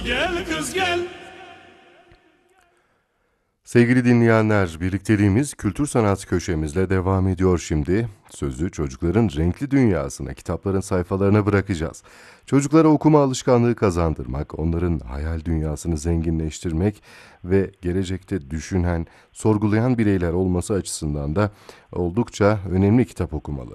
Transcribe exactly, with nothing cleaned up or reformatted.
Gel kız gel. Sevgili dinleyenler, birlikteliğimiz kültür sanat köşemizle devam ediyor şimdi. Sözü çocukların renkli dünyasına, kitapların sayfalarına bırakacağız. Çocuklara okuma alışkanlığı kazandırmak, onların hayal dünyasını zenginleştirmek ve gelecekte düşünen, sorgulayan bireyler olması açısından da oldukça önemli kitap okumaları.